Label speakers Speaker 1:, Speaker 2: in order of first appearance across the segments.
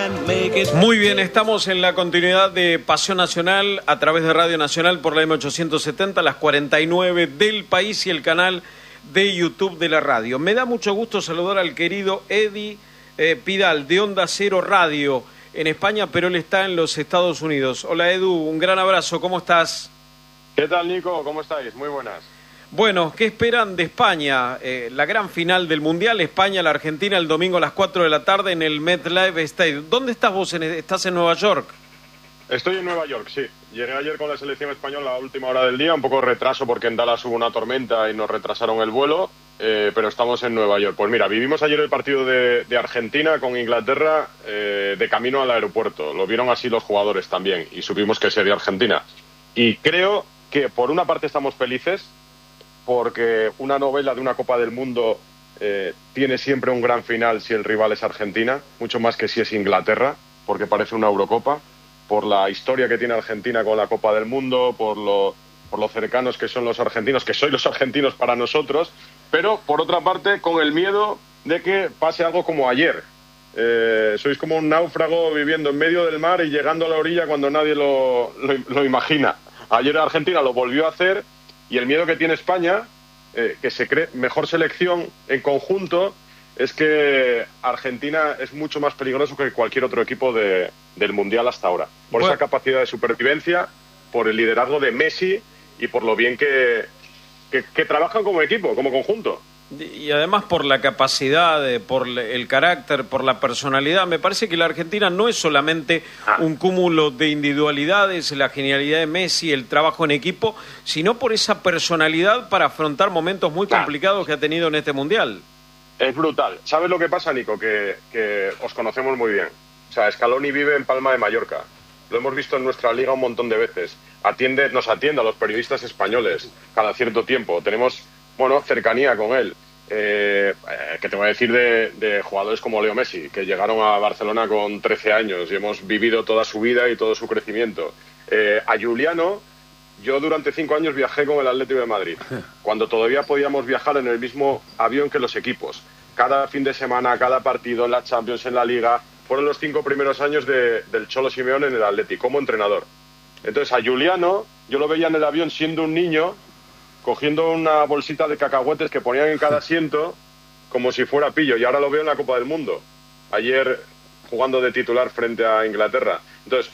Speaker 1: Muy bien, estamos en la continuidad de Pasión Nacional a través de Radio Nacional por la M870, las 49 del país y el canal de YouTube de la radio. Me da mucho gusto saludar al querido Eddie Pidal de Onda Cero Radio en España, pero él está en los Estados Unidos. Hola Edu, un gran abrazo, ¿cómo estás?
Speaker 2: ¿Qué tal, Nico? ¿Cómo estáis? Muy buenas.
Speaker 1: Bueno, ¿qué esperan de España? La gran final del Mundial, España-la Argentina, el domingo a las 4 de la tarde en el MetLife Stadium. ¿Dónde estás vos? ¿Estás en Nueva York?
Speaker 2: Estoy en Nueva York, sí. Llegué ayer con la selección española a última hora del día, un poco de retraso porque en Dallas hubo una tormenta y nos retrasaron el vuelo, pero estamos en Nueva York. Pues mira, vivimos ayer el partido de Argentina con Inglaterra de camino al aeropuerto. Lo vieron así los jugadores también y supimos que sería Argentina. Y creo que por una parte estamos felices porque una novela de una Copa del Mundo tiene siempre un gran final si el rival es Argentina, mucho más que si es Inglaterra, porque parece una Eurocopa, por la historia que tiene Argentina con la Copa del Mundo, por lo cercanos que son los argentinos, que sois los argentinos para nosotros, pero por otra parte con el miedo de que pase algo como ayer. Sois como un náufrago viviendo en medio del mar y llegando a la orilla cuando nadie lo imagina. Ayer Argentina lo volvió a hacer. Y el miedo que tiene España, que se cree mejor selección en conjunto, es que Argentina es mucho más peligroso que cualquier otro equipo del Mundial hasta ahora. Por esa capacidad de supervivencia, por el liderazgo de Messi y por lo bien que trabajan como equipo, como conjunto.
Speaker 1: Y además por la capacidad, por el carácter, por la personalidad. Me parece que la Argentina no es solamente un cúmulo de individualidades, la genialidad de Messi, el trabajo en equipo, sino por esa personalidad para afrontar momentos muy complicados que ha tenido en este Mundial.
Speaker 2: Es brutal. ¿Sabes lo que pasa, Nico? Que os conocemos muy bien. O sea, Scaloni vive en Palma de Mallorca. Lo hemos visto en nuestra liga un montón de veces. Nos atiende a los periodistas españoles cada cierto tiempo. Tenemos cercanía con él. ¿Qué te voy a decir de jugadores como Leo Messi, que llegaron a Barcelona con 13 años y hemos vivido toda su vida y todo su crecimiento? A Juliano, yo durante 5 años viajé con el Atlético de Madrid, cuando todavía podíamos viajar en el mismo avión que los equipos. Cada fin de semana, cada partido en la Champions, en la Liga, fueron los 5 primeros años del Cholo Simeone en el Atlético, como entrenador. Entonces a Juliano, yo lo veía en el avión siendo un niño, cogiendo una bolsita de cacahuetes que ponían en cada asiento como si fuera pillo, y ahora lo veo en la Copa del Mundo, ayer jugando de titular frente a Inglaterra. Entonces,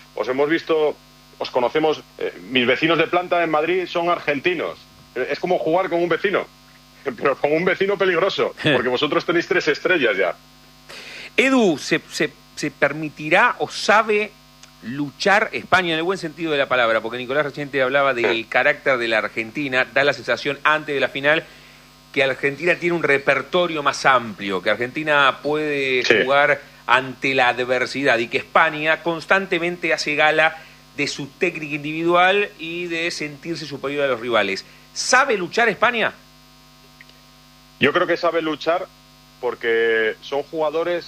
Speaker 2: os conocemos, mis vecinos de planta en Madrid son argentinos, es como jugar con un vecino, pero con un vecino peligroso, porque vosotros tenéis 3 estrellas ya.
Speaker 3: Edu, ¿se permitirá o sabe luchar España en el buen sentido de la palabra? Porque Nicolás reciente hablaba del carácter de la Argentina. Da la sensación antes de la final que Argentina tiene un repertorio más amplio, que Argentina puede jugar ante la adversidad y que España constantemente hace gala de su técnica individual y de sentirse superior a los rivales. ¿Sabe luchar España?
Speaker 2: Yo creo que sabe luchar porque son jugadores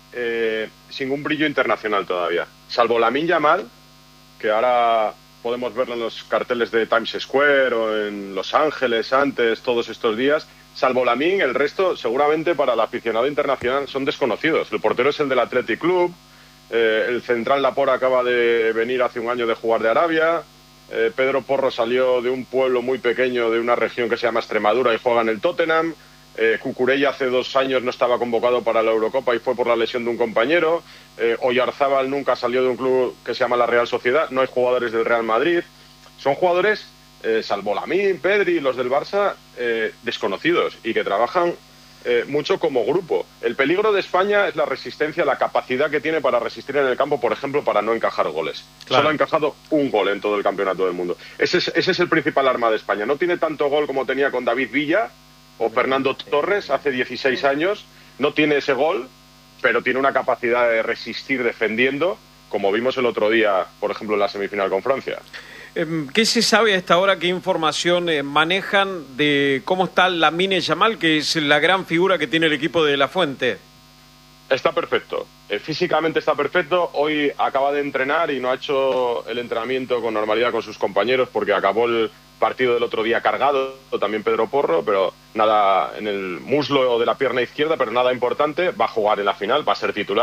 Speaker 2: sin un brillo internacional todavía, salvo Lamine Yamal, que ahora podemos verlo en los carteles de Times Square o en Los Ángeles antes, todos estos días. Salvo Lamine, el resto seguramente para el aficionado internacional son desconocidos. El portero es el del Athletic Club, el central Laporte acaba de venir hace un año de jugar de Arabia, Pedro Porro salió de un pueblo muy pequeño de una región que se llama Extremadura y juega en el Tottenham. Cucurella hace 2 años no estaba convocado para la Eurocopa y fue por la lesión de un compañero. Oyarzábal nunca salió de un club que se llama la Real Sociedad. No hay jugadores del Real Madrid. Son jugadores, salvo Lamine, Pedri y los del Barça, desconocidos y que trabajan mucho como grupo. El peligro de España es la resistencia, la capacidad que tiene para resistir en el campo, por ejemplo, para no encajar goles. Claro. Solo ha encajado un gol en todo el campeonato del mundo. Ese es el principal arma de España. No tiene tanto gol como tenía con David Villa o Fernando Torres hace 16 años, no tiene ese gol, pero tiene una capacidad de resistir defendiendo, como vimos el otro día, por ejemplo, en la semifinal con Francia.
Speaker 1: ¿Qué se sabe a esta hora? ¿Qué información manejan de cómo está Lamine Yamal, que es la gran figura que tiene el equipo de La Fuente?
Speaker 2: Está perfecto, físicamente está perfecto. Hoy acaba de entrenar y no ha hecho el entrenamiento con normalidad con sus compañeros porque acabó el partido del otro día cargado, también Pedro Porro, pero nada en el muslo de la pierna izquierda, pero nada importante. Va a jugar en la final, va a ser titular.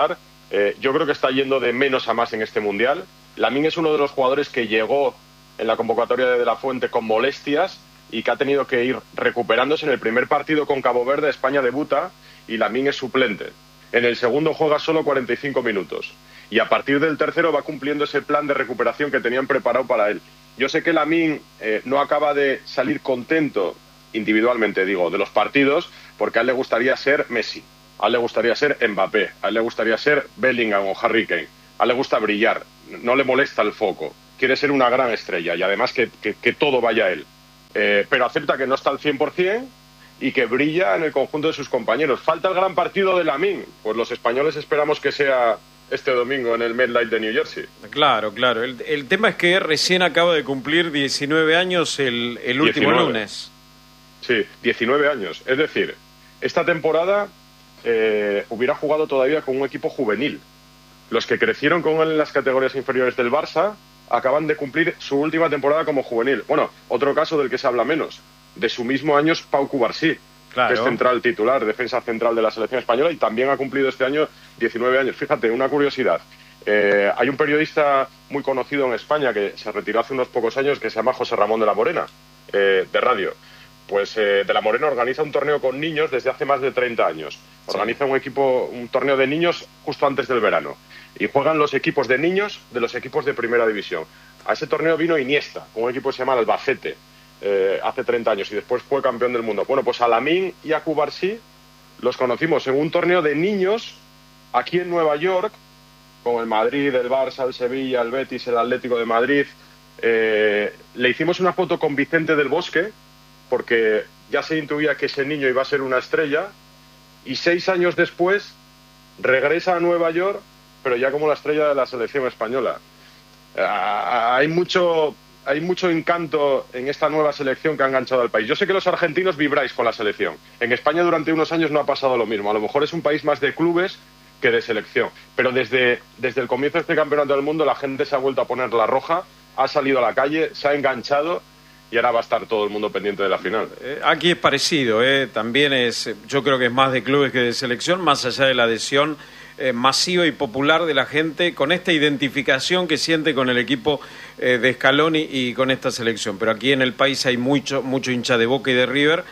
Speaker 2: Yo creo que está yendo de menos a más en este Mundial. Lamine es uno de los jugadores que llegó en la convocatoria de la Fuente con molestias y que ha tenido que ir recuperándose. En el primer partido con Cabo Verde, España debuta y Lamine es suplente. En el segundo juega solo 45 minutos. Y a partir del tercero va cumpliendo ese plan de recuperación que tenían preparado para él. Yo sé que Lamine no acaba de salir contento, individualmente digo, de los partidos, porque a él le gustaría ser Messi, a él le gustaría ser Mbappé, a él le gustaría ser Bellingham o Harry Kane. A él le gusta brillar, no le molesta el foco, quiere ser una gran estrella y además que todo vaya a él. Pero acepta que no está al 100% y que brilla en el conjunto de sus compañeros. Falta el gran partido de Lamine, pues los españoles esperamos que sea este domingo en el MetLife de New Jersey.
Speaker 1: Claro. El tema es que recién acaba de cumplir 19 años el último
Speaker 2: 19.
Speaker 1: lunes.
Speaker 2: Sí, 19 años. Es decir, esta temporada hubiera jugado todavía con un equipo juvenil. Los que crecieron con él en las categorías inferiores del Barça acaban de cumplir su última temporada como juvenil. Bueno, otro caso del que se habla menos. De su mismo año es Pau Cubarsí,
Speaker 1: claro,
Speaker 2: que es central titular, defensa central de la selección española y también ha cumplido este año 19 años. Fíjate, una curiosidad. Hay un periodista muy conocido en España que se retiró hace unos pocos años que se llama José Ramón de la Morena, de radio. Pues de la Morena organiza un torneo con niños desde hace más de 30 años. Organiza un torneo de niños justo antes del verano. Y juegan los equipos de niños de los equipos de primera división. A ese torneo vino Iniesta, con un equipo que se llama Albacete, hace 30 años, y después fue campeón del mundo. Bueno, pues a Lamine y a Cubarsí los conocimos en un torneo de niños aquí en Nueva York, con el Madrid, el Barça, el Sevilla, el Betis, el Atlético de Madrid. Le hicimos una foto con Vicente del Bosque, porque ya se intuía que ese niño iba a ser una estrella, y 6 años después regresa a Nueva York, pero ya como la estrella de la selección española. Hay mucho encanto en esta nueva selección que ha enganchado al país. Yo sé que los argentinos vibráis con la selección. En España durante unos años no ha pasado lo mismo. A lo mejor es un país más de clubes que de selección. Pero desde el comienzo de este campeonato del mundo la gente se ha vuelto a poner la roja, ha salido a la calle, se ha enganchado y ahora va a estar todo el mundo pendiente de la final.
Speaker 1: Aquí es parecido, también yo creo que es más de clubes que de selección, más allá de la adhesión masiva y popular de la gente con esta identificación que siente con el equipo de Scaloni y con esta selección. Pero aquí en el país hay mucho hincha de Boca y de River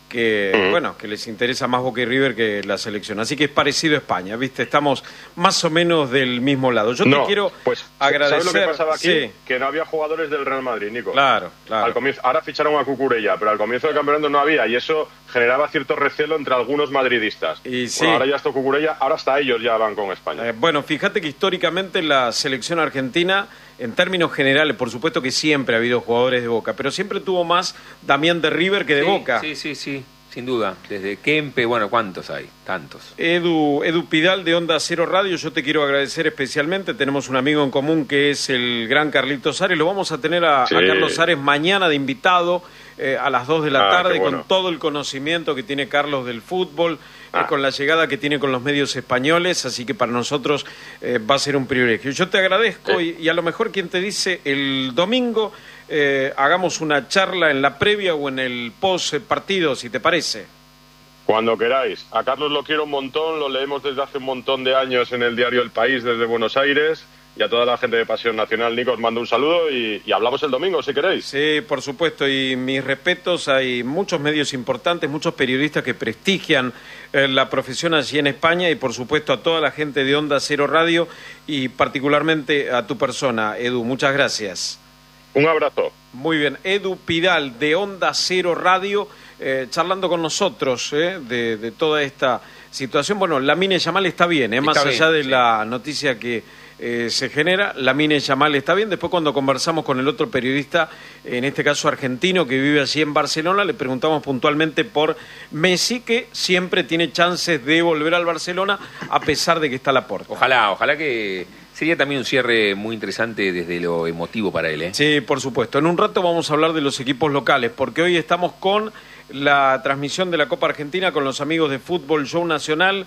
Speaker 1: que les interesa más Boca y River que la selección. Así que es parecido a España, ¿viste? Estamos más o menos del mismo lado. Yo te quiero agradecer.
Speaker 2: ¿Sabes lo que pasaba aquí?
Speaker 1: Sí.
Speaker 2: Que no había jugadores del Real Madrid, Nico.
Speaker 1: Claro.
Speaker 2: Al comienzo, ahora ficharon a Cucurella, pero al comienzo del campeonato no había, y eso generaba cierto recelo entre algunos madridistas.
Speaker 1: Y sí.
Speaker 2: Bueno, ahora ya está Cucurella, ahora hasta ellos ya van con España.
Speaker 1: Bueno, fíjate que históricamente la selección argentina, en términos generales, por supuesto que siempre ha habido jugadores de Boca, pero siempre tuvo más Damián de River que de Boca.
Speaker 3: Sí, sin duda. Desde Kempe, bueno, ¿cuántos hay? Tantos.
Speaker 1: Edu Pidal de Onda Cero Radio, yo te quiero agradecer especialmente. Tenemos un amigo en común que es el gran Carlitos Ares. Lo vamos a tener a Carlos Ares mañana de invitado a las 2 de la tarde, bueno, con todo el conocimiento que tiene Carlos del fútbol, con la llegada que tiene con los medios españoles, así que para nosotros va a ser un privilegio. Yo te agradezco y a lo mejor quien te dice el domingo hagamos una charla en la previa o en el post partido, si te parece.
Speaker 2: Cuando queráis. A Carlos lo quiero un montón, lo leemos desde hace un montón de años en el diario El País desde Buenos Aires, y a toda la gente de Pasión Nacional, Nico, os mando un saludo y hablamos el domingo, si queréis.
Speaker 1: Sí, por supuesto, y mis respetos, hay muchos medios importantes, muchos periodistas que prestigian la profesión allí en España, y por supuesto a toda la gente de Onda Cero Radio y particularmente a tu persona, Edu, muchas gracias.
Speaker 2: Un abrazo.
Speaker 1: Muy bien, Edu Pidal de Onda Cero Radio, charlando con nosotros de toda esta situación. Bueno, Lamine Yamal está bien, más allá de la noticia que se genera, Lamine Yamal está bien. Después, cuando conversamos con el otro periodista, en este caso argentino, que vive allí en Barcelona, le preguntamos puntualmente por Messi, que siempre tiene chances de volver al Barcelona a pesar de que está a la puerta.
Speaker 3: Ojalá que sería también un cierre muy interesante desde lo emotivo para él, ¿eh?
Speaker 1: Sí, por supuesto. En un rato vamos a hablar de los equipos locales, porque hoy estamos con la transmisión de la Copa Argentina con los amigos de Fútbol Show Nacional.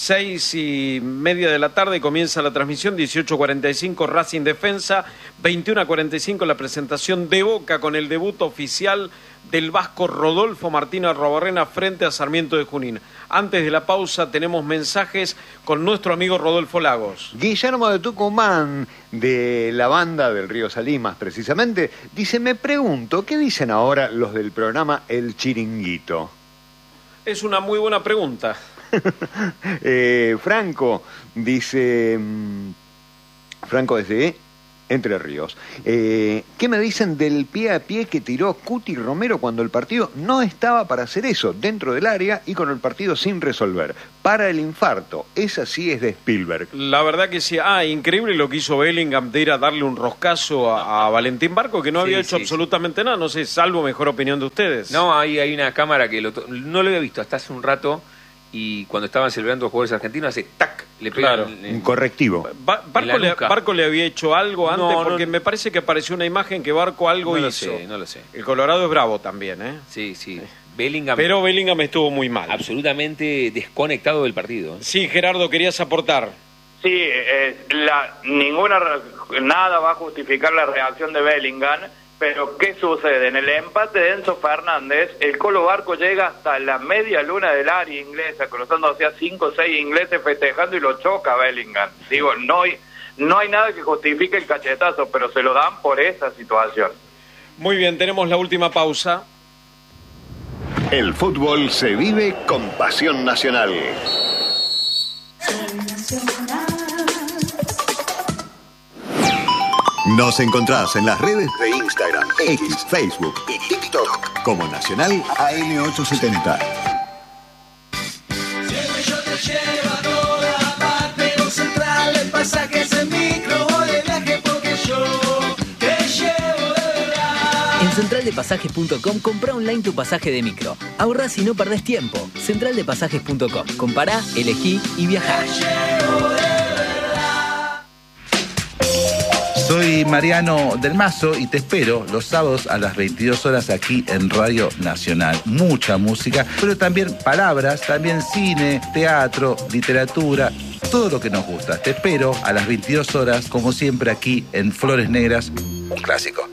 Speaker 1: 6:30 de la tarde comienza la transmisión, 18:45 Racing Defensa, 21:45 la presentación de Boca con el debut oficial del vasco Rodolfo Martínez Arrobarrena frente a Sarmiento de Junín. Antes de la pausa tenemos mensajes con nuestro amigo Rodolfo Lagos.
Speaker 4: Guillermo de Tucumán, de la banda del Río Salimas precisamente, dice, me pregunto, ¿qué dicen ahora los del programa El Chiringuito? Es
Speaker 1: una muy buena pregunta.
Speaker 4: Franco dice, Franco desde Entre Ríos, ¿qué me dicen del pie a pie que tiró Cuti Romero cuando el partido no estaba para hacer eso, dentro del área y con el partido sin resolver? Para el infarto, esa sí es de Spielberg.
Speaker 1: La verdad que sí, increíble lo que hizo Bellingham de ir a darle un roscazo a Valentín Barco, que no había hecho absolutamente nada, no sé, salvo mejor opinión de ustedes.
Speaker 3: No, ahí hay una cámara que no lo había visto hasta hace un rato. Y cuando estaban celebrando los jugadores argentinos, hace tac, le pegan
Speaker 4: un correctivo.
Speaker 1: Barco le había hecho algo antes, porque me parece que apareció una imagen que Barco algo hizo.
Speaker 3: No lo sé.
Speaker 1: El Colorado es bravo también, ¿eh?
Speaker 3: Sí. Bellingham.
Speaker 1: Pero Bellingham estuvo muy mal.
Speaker 3: Absolutamente desconectado del partido.
Speaker 1: Sí, Gerardo, querías aportar.
Speaker 5: Sí, nada va a justificar la reacción de Bellingham. Pero, ¿qué sucede? En el empate de Enzo Fernández, el Colo Barco llega hasta la media luna del área inglesa, cruzando hacia 5 o 6 ingleses festejando y lo choca a Bellingham. Digo, no hay nada que justifique el cachetazo, pero se lo dan por esa situación.
Speaker 1: Muy bien, tenemos la última pausa.
Speaker 6: El fútbol se vive con pasión nacional. Nos encontrás en las redes de Instagram, X, Facebook y TikTok como Nacional AM870.
Speaker 7: Siempre yo te llevo a toda parte, no Central, el pasaje es el micro o de viaje porque yo te llevo de verdad.
Speaker 8: En centraldepasajes.com compra online tu pasaje de micro. Ahorrás y no perdés tiempo. Centraldepasajes.com. Compará, elegí y viajá.
Speaker 9: Soy Mariano del Mazo y te espero los sábados a las 22 horas aquí en Radio Nacional. Mucha música, pero también palabras, también cine, teatro, literatura, todo lo que nos gusta. Te espero a las 22 horas, como siempre aquí en Flores Negras, un clásico.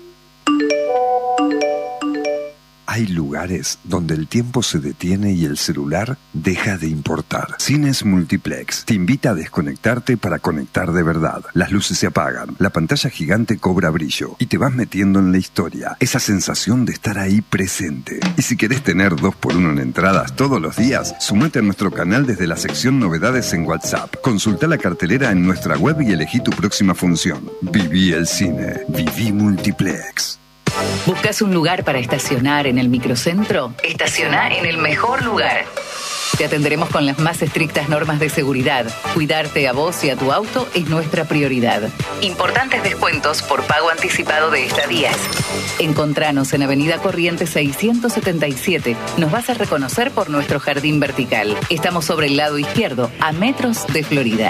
Speaker 10: Hay lugares donde el tiempo se detiene y el celular deja de importar. Cines Multiplex te invita a desconectarte para conectar de verdad. Las luces se apagan, la pantalla gigante cobra brillo y te vas metiendo en la historia. Esa sensación de estar ahí presente. Y si querés tener 2x1 en entradas todos los días, sumate a nuestro canal desde la sección Novedades en WhatsApp. Consulta la cartelera en nuestra web y elegí tu próxima función. Viví el cine. Viví Multiplex.
Speaker 11: ¿Buscas un lugar para estacionar en el microcentro? Estaciona en el mejor lugar. Te atenderemos con las más estrictas normas de seguridad. Cuidarte a vos y a tu auto es nuestra prioridad. Importantes descuentos por pago anticipado de estadías. Encontranos en Avenida Corrientes 677. Nos vas a reconocer por nuestro jardín vertical. Estamos sobre el lado izquierdo, a metros de Florida.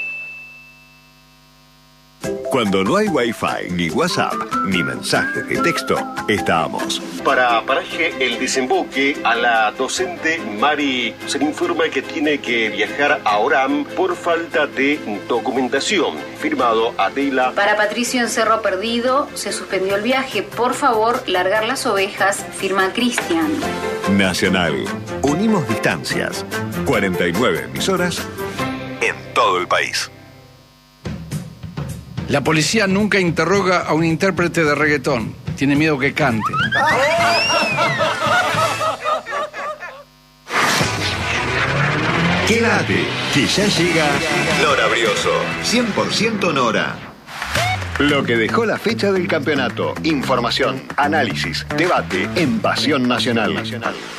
Speaker 6: Cuando no hay Wi-Fi, ni WhatsApp, ni mensajes de texto, estamos. Para Paraje El Desemboque, a la docente Mari se le informa que tiene que viajar a Orán por falta de documentación. Firmado Adela.
Speaker 12: Para Patricio en Cerro Perdido, se suspendió el viaje. Por favor, largar las ovejas. Firma Cristian.
Speaker 6: Nacional. Unimos distancias. 49 emisoras en todo el país.
Speaker 13: La policía nunca interroga a un intérprete de reggaetón. Tiene miedo que cante.
Speaker 6: Quédate, que ya llega Nora Brioso. 100% Nora. Lo que dejó la fecha del campeonato. Información, análisis, debate en Pasión Nacional.